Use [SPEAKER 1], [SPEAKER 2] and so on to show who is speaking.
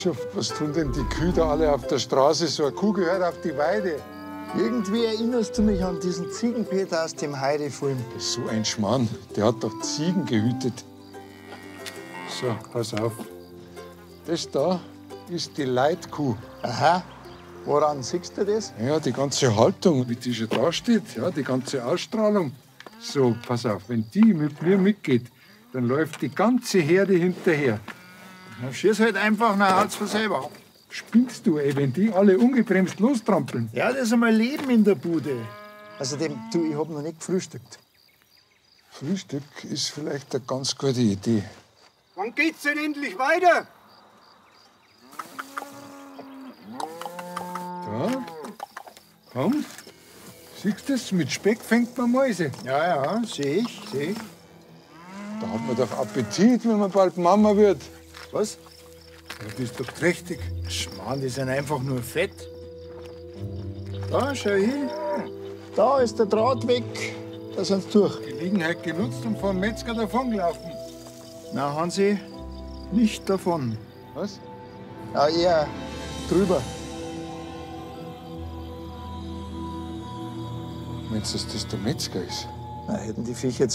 [SPEAKER 1] Was tun denn die Kühe da alle auf der Straße? So eine Kuh gehört auf die Weide.
[SPEAKER 2] Irgendwie erinnerst du mich an diesen Ziegenpeter aus dem Heidi-Film.
[SPEAKER 1] So ein Schmarrn, der hat doch Ziegen gehütet. So, pass auf. Das da ist die Leitkuh.
[SPEAKER 2] Aha. Woran siehst du das?
[SPEAKER 1] Ja, die ganze Haltung, wie die schon da steht, ja, die ganze Ausstrahlung. So, pass auf, wenn die mit mir mitgeht, dann läuft die ganze Herde hinterher.
[SPEAKER 2] Na, schieß halt einfach, dann haut's von selber ab.
[SPEAKER 1] Spinnst du, ey, wenn die alle ungebremst lostrampeln?
[SPEAKER 2] Ja, das ist einmal Leben in der Bude. Außerdem, du, ich hab noch nicht gefrühstückt.
[SPEAKER 1] Frühstück ist vielleicht eine ganz gute Idee.
[SPEAKER 3] Wann geht's denn endlich weiter?
[SPEAKER 1] Da, komm. Siehst du das? Mit Speck fängt man Mäuse.
[SPEAKER 2] Ja, seh ich.
[SPEAKER 1] Da hat man doch Appetit, wenn man bald Mama wird.
[SPEAKER 2] Was?
[SPEAKER 1] Ja, die ist doch trächtig.
[SPEAKER 2] Schmarrn, die sind einfach nur fett. Da, schau hin. Da ist der Draht weg. Da sind sie durch.
[SPEAKER 1] Gelegenheit genutzt und vom Metzger davongelaufen.
[SPEAKER 2] Na, Hansi, nicht davon.
[SPEAKER 1] Was?
[SPEAKER 2] Ja, eher drüber.
[SPEAKER 1] Meinst du, dass das der Metzger ist?
[SPEAKER 2] Na, hätten die Viecher